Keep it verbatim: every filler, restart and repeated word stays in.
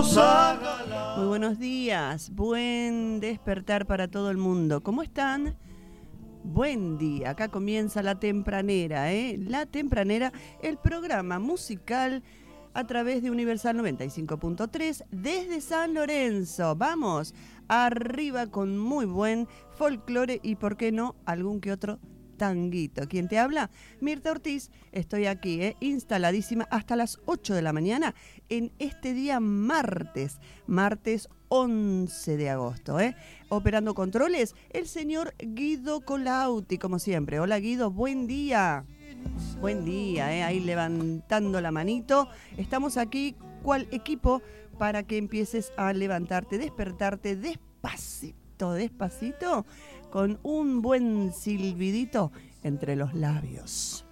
hermosa gala. Muy buenos días, buen despertar para todo el mundo. ¿Cómo están? Buen día, acá comienza La Tempranera, ¿eh? La Tempranera, el programa musical a través de Universal noventa y cinco punto tres desde San Lorenzo. Vamos, arriba con muy buen folclore y, ¿por qué no?, algún que otro tanguito. ¿Quién te habla? Mirta Ortiz. Estoy aquí, eh, instaladísima hasta las ocho de la mañana en este día martes, martes once de agosto. Eh. Operando controles, el señor Guido Colauti, como siempre. Hola Guido, buen día. Buen día, eh, ahí levantando la manito. Estamos aquí, cual equipo, para que empieces a levantarte, despertarte despacito, despacito, con un buen silbidito entre los labios.